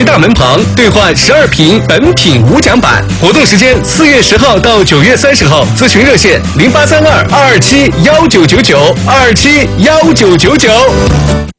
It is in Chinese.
大门旁兑换12瓶本品无奖版。活动时间4月10号到9月30号，咨询热线0832-227-1999，227-1999。